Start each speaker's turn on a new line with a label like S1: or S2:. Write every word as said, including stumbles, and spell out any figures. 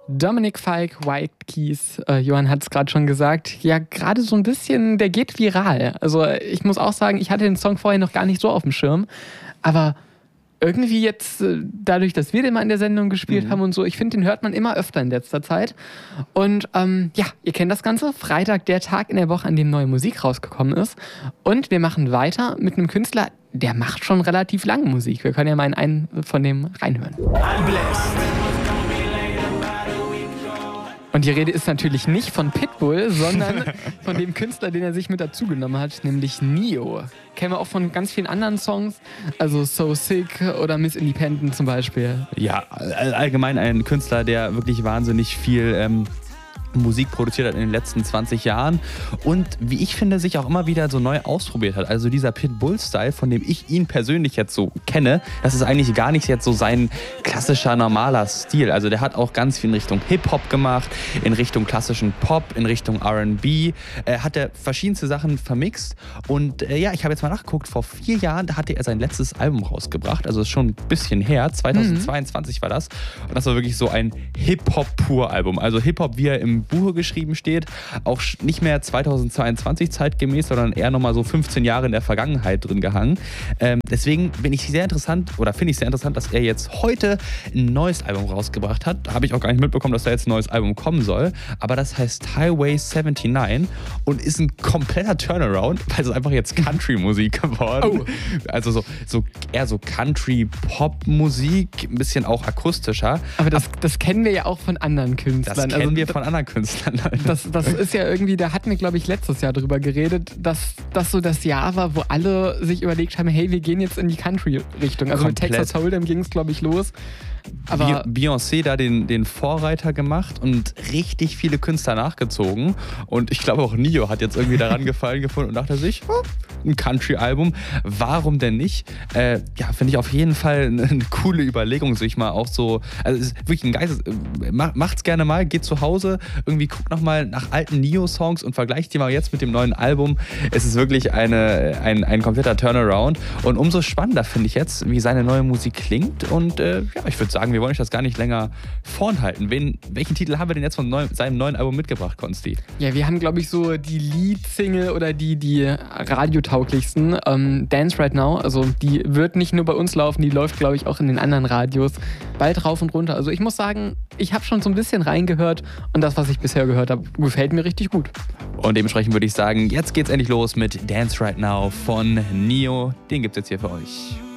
S1: Dominic Fike, White Keys, äh, Johann hat es gerade schon gesagt, ja gerade so ein bisschen, der geht viral. Also ich muss auch sagen, ich hatte den Song vorher noch gar nicht so auf dem Schirm, aber irgendwie jetzt, äh, dadurch, dass wir den mal in der Sendung gespielt mhm. haben und so, ich finde, den hört man immer öfter in letzter Zeit. Und ähm, ja, ihr kennt das Ganze, Freitag, der Tag in der Woche, an dem neue Musik rausgekommen ist. Und wir machen weiter mit einem Künstler, der macht schon relativ lange Musik. Wir können ja mal in einen von dem reinhören. I'm blessed. Und die Rede ist natürlich nicht von Pitbull, sondern von dem Künstler, den er sich mit dazu genommen hat, nämlich Neo. Kennen wir auch von ganz vielen anderen Songs, also So Sick oder Miss Independent zum Beispiel.
S2: Ja, allgemein ein Künstler, der wirklich wahnsinnig viel ähm Musik produziert hat in den letzten zwanzig Jahren und wie ich finde, sich auch immer wieder so neu ausprobiert hat. Also dieser Pitbull-Style, von dem ich ihn persönlich jetzt so kenne, das ist eigentlich gar nicht jetzt so sein klassischer, normaler Stil. Also der hat auch ganz viel in Richtung Hip-Hop gemacht, in Richtung klassischen Pop, in Richtung R and B, äh, hat er verschiedenste Sachen vermixt und äh, ja, ich habe jetzt mal nachgeguckt, vor vier Jahren, da hatte er sein letztes Album rausgebracht, also ist schon ein bisschen her, zweitausendzweiundzwanzig mhm. war das und das war wirklich so ein Hip-Hop-Pur-Album, also Hip-Hop, wie er im Buche geschrieben steht, auch nicht mehr zweitausendzweiundzwanzig zeitgemäß, sondern eher nochmal so fünfzehn Jahre in der Vergangenheit drin gehangen. Ähm, deswegen bin ich sehr interessant, oder finde ich sehr interessant, dass er jetzt heute ein neues Album rausgebracht hat. Habe ich auch gar nicht mitbekommen, dass da jetzt ein neues Album kommen soll, aber das heißt Highway neunundsiebzig und ist ein kompletter Turnaround, weil es einfach jetzt Country-Musik geworden. Oh. Also so, so eher so Country-Pop-Musik, ein bisschen auch akustischer.
S1: Aber das, das kennen wir ja auch von anderen Künstlern.
S2: Das kennen
S1: also,
S2: wir von anderen Künstlern.
S1: Das, das ist ja irgendwie, da hatten wir, glaube ich, letztes Jahr drüber geredet, dass das so das Jahr war, wo alle sich überlegt haben, hey, wir gehen jetzt in die Country-Richtung. Also Komplett. Mit Texas Hold'em ging es, glaube ich, los. Aber
S2: Beyoncé da den, den Vorreiter gemacht und richtig viele Künstler nachgezogen. Und ich glaube auch Neo hat jetzt irgendwie daran gefallen gefunden und dachte sich, oh, ein Country-Album, warum denn nicht? Äh, ja, finde ich auf jeden Fall eine, eine coole Überlegung, sich mal auch so, also es ist wirklich ein geiles, mach, macht's gerne mal, geht zu Hause, irgendwie guckt nochmal nach alten Neo-Songs und vergleicht die mal jetzt mit dem neuen Album. Es ist wirklich eine, ein, ein kompletter Turnaround und umso spannender finde ich jetzt, wie seine neue Musik klingt und äh, ja, ich würde sagen, wir wollen euch das gar nicht länger vorenthalten. Wen, welchen Titel haben wir denn jetzt von neu, seinem neuen Album mitgebracht, Konsti?
S1: Ja, wir haben, glaube ich, so die Lead-Single oder die, die radiotauglichsten, ähm, Dance Right Now. Also die wird nicht nur bei uns laufen, die läuft, glaube ich, auch in den anderen Radios bald rauf und runter. Also ich muss sagen, ich habe schon so ein bisschen reingehört und das, was ich bisher gehört habe, gefällt mir richtig gut.
S2: Und dementsprechend würde ich sagen, jetzt geht's endlich los mit Dance Right Now von Neo. Den gibt's jetzt hier für euch.